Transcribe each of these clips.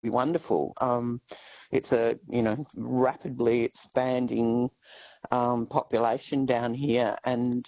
be wonderful. It's a rapidly expanding population down here, and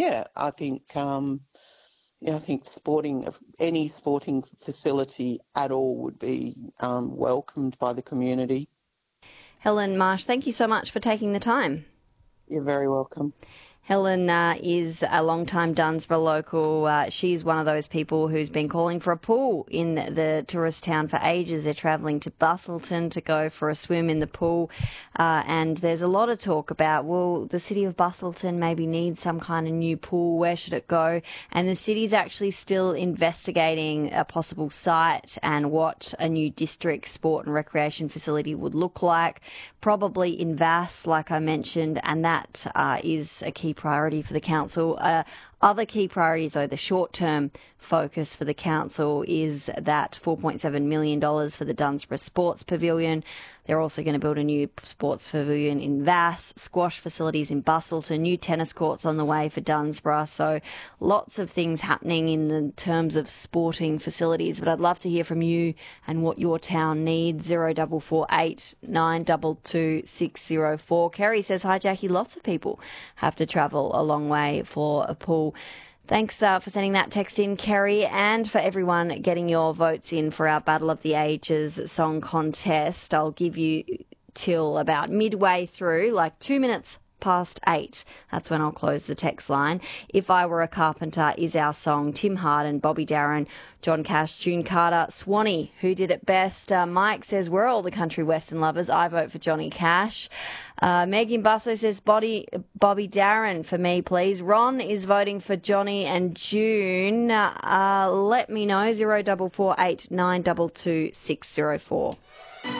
I think any sporting facility at all would be welcomed by the community. Helen Marsh, thank you so much for taking the time. You're very welcome. Helen is a long-time Dunsborough local. She's one of those people who's been calling for a pool in the tourist town for ages. They're travelling to Busselton to go for a swim in the pool. And there's a lot of talk about, well, the city of Busselton maybe needs some kind of new pool. Where should it go? And the city's actually still investigating a possible site and what a new district sport and recreation facility would look like. Probably in Vass, like I mentioned, and that is a key priority for the council. Other key priorities, though, the short-term focus for the council is that $4.7 million for the Dunsborough Sports Pavilion. They're also going to build a new sports pavilion in Vass, squash facilities in Busselton, new tennis courts on the way for Dunsborough. So lots of things happening in the terms of sporting facilities. But I'd love to hear from you and what your town needs. 0448 922 604. Kerry says, hi, Jackie. Lots of people have to travel a long way for a pool. Thanks for sending that text in, Kerry, and for everyone getting your votes in for our Battle of the Ages song contest. I'll give you till about midway through, like 2 minutes past 8. That's when I'll close the text line. If I Were a Carpenter is our song. Tim Harden, Bobby Darin, John Cash, June Carter, Swanee, who did it best? Mike says, we're all the country western lovers. I vote for Johnny Cash. Megan Busso says, Bobby Darin for me, please. Ron is voting for Johnny and June. Let me know, 0448 922 604.